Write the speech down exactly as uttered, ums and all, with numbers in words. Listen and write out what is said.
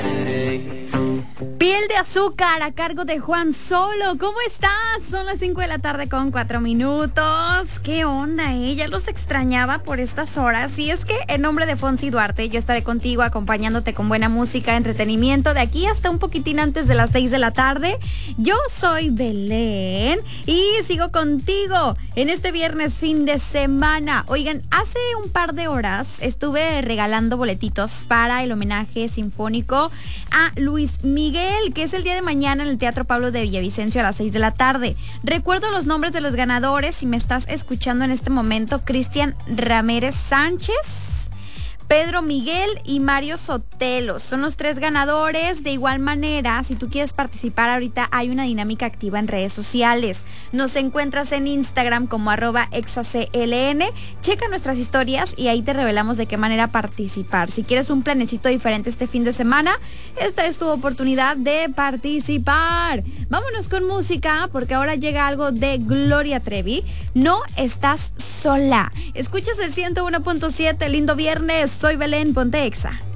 Piel de azúcar a cargo de Juan Solo. ¿Cómo estás? Son las cinco de la tarde con cuatro minutos. ¿Qué onda, eh? Ya los extrañaba por estas horas. Y es que en nombre de Fonsi Duarte, yo estaré contigo acompañándote con buena música, entretenimiento de aquí hasta un poquitín antes de las seis de la tarde. Yo soy Belén y sigo contigo en este viernes fin de semana. Oigan, hace un par de horas estuve regalando boletitos para el homenaje sinfónico a Luis Miguel, que es el día de mañana en el Teatro Pablo de Villavicencio a las seis de la tarde. Recuerdo los nombres de los ganadores, si me estás escuchando en este momento: Cristian Ramírez Sánchez, Pedro Miguel y Mario Sotelo. Son los tres ganadores. De igual manera, si tú quieres participar ahorita, hay una dinámica activa en redes sociales. Nos encuentras en Instagram como arroba exacln. Checa nuestras historias y ahí te revelamos de qué manera participar. Si quieres un planecito diferente este fin de semana, esta es tu oportunidad de participar. Vámonos con música, porque ahora llega algo de Gloria Trevi. No estás sola. Escuchas el ciento uno punto siete. Lindo viernes. Soy Belén, ponte Exa.